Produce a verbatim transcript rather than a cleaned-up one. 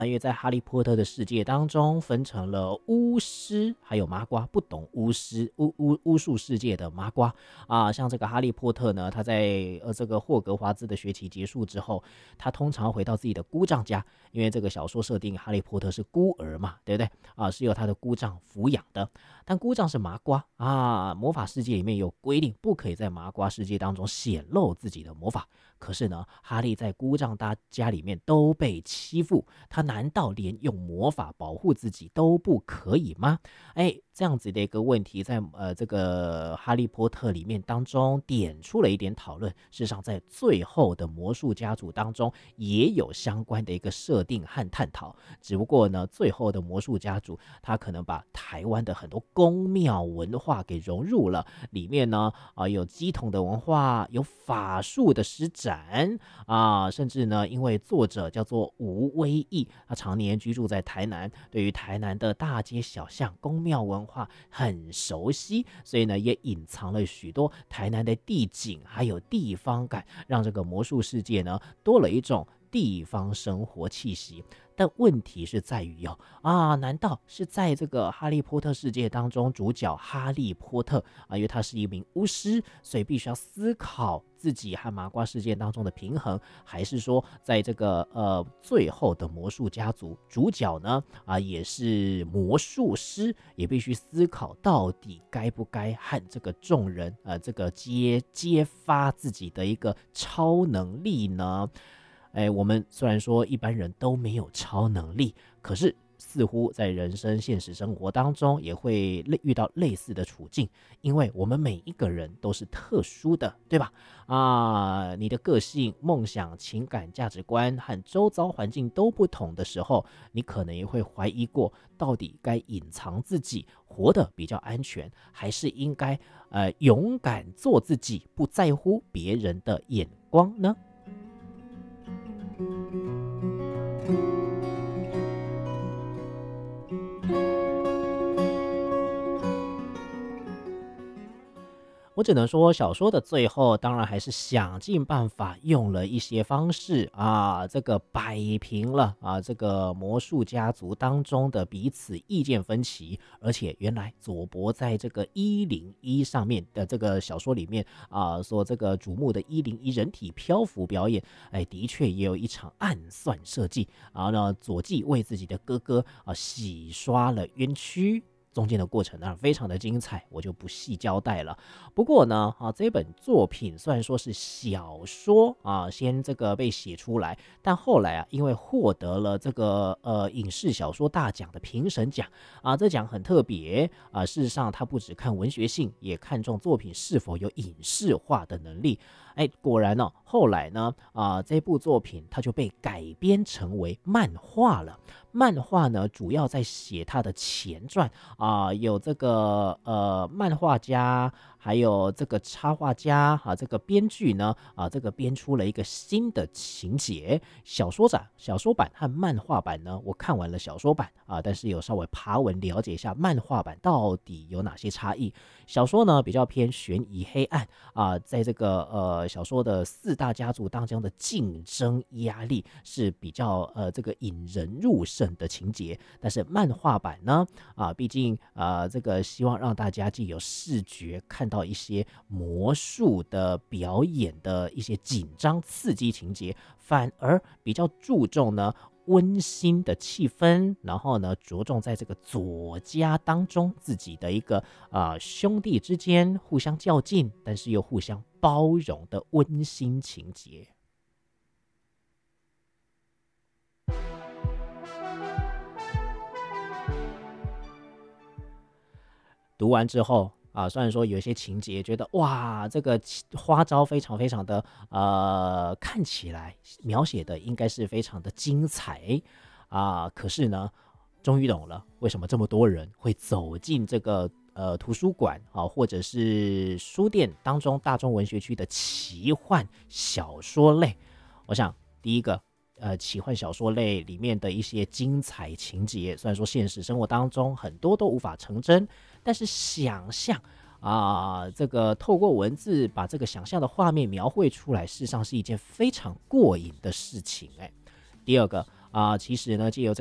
因为在哈利波特的世界当中，分成了巫师还有麻瓜。不懂巫师巫巫巫术世界的麻瓜啊，像这个哈利波特呢，他在呃这个霍格华兹的学期结束之后，他通常回到自己的姑丈家，因为这个小说设定哈利波特是孤儿嘛，对不对啊？是由他的姑丈抚养的，但姑丈是麻瓜啊，魔法世界里面有规定，不可以在麻瓜世界当中显露自己的魔法。可是呢，哈利在姑丈大家里面都被欺负，他难道连用魔法保护自己都不可以吗？哎，这样子的一个问题在，呃这个哈利波特里面当中点出了一点讨论。事实上，在最后的魔术家族当中也有相关的一个设定和探讨。只不过呢，最后的魔术家族他可能把台湾的很多宫庙文化给融入了里面呢，啊、有乩童的文化，有法术的施展。啊，甚至呢，因为作者叫做吴威义，他常年居住在台南，对于台南的大街小巷、宫庙文化很熟悉，所以呢，也隐藏了许多台南的地景，还有地方感，让这个魔术世界呢，多了一种地方生活气息。但问题是在于哦啊，难道是在这个哈利波特世界当中，主角哈利波特啊，因为他是一名巫师，所以必须要思考自己和麻瓜世界当中的平衡，还是说在这个呃最后的魔术家族，主角呢啊也是魔术师，也必须思考到底该不该和这个众人呃这个揭揭发自己的一个超能力呢？哎，我们虽然说一般人都没有超能力，可是似乎在人生现实生活当中也会遇到类似的处境，因为我们每一个人都是特殊的，对吧？啊，你的个性、梦想、情感、价值观和周遭环境都不同的时候，你可能也会怀疑过，到底该隐藏自己，活得比较安全，还是应该呃勇敢做自己，不在乎别人的眼光呢？我只能说，小说的最后当然还是想尽办法用了一些方式啊，这个摆平了啊，这个魔术家族当中的彼此意见分歧。而且原来佐伯在这个一零一上面的这个小说里面啊，所这个瞩目的一零一人体漂浮表演，哎，的确也有一场暗算设计。然后呢，佐纪为自己的哥哥啊洗刷了冤屈。中间的过程呢非常的精彩，我就不细交代了。不过呢，啊，这本作品虽然说是小说啊，先这个被写出来，但后来啊，因为获得了这个呃影视小说大奖的评审奖啊，这奖很特别啊。事实上，他不只看文学性，也看重作品是否有影视化的能力。哎，果然呢、哦，后来呢，啊，这部作品它就被改编成为漫画了。漫画呢，主要在写它的前传啊，有这个呃漫画家，还有这个插画家啊，这个编剧呢啊，这个编出了一个新的情节。小说展、小说版和漫画版呢，我看完了小说版啊，但是有稍微爬文了解一下漫画版到底有哪些差异。小说呢比较偏悬疑黑暗啊，在这个呃小说的四大家族当中的竞争压力是比较呃这个引人入胜的情节，但是漫画版呢啊，毕竟呃这个希望让大家既有视觉看到一些魔术的表演的一些紧张刺激情节，反而比较注重呢温馨的气氛，然后呢，着重在这个左家当中自己的一个啊、呃、兄弟之间互相较劲，但是又互相包容的温馨情节。读完之后啊，虽然说有一些情节觉得哇，这个花招非常非常的呃，看起来描写的应该是非常的精彩啊，可是呢，终于懂了为什么这么多人会走进这个呃图书馆啊，或者是书店当中大众文学区的奇幻小说类。我想第一个。呃，奇幻小说类里面的一些精彩情节，虽然说现实生活当中很多都无法成真，但是想象啊、这个透过文字把这个想象的画面描绘出来，事实上是一件非常过瘾的事情。哎，第二个啊、其实呢，借由这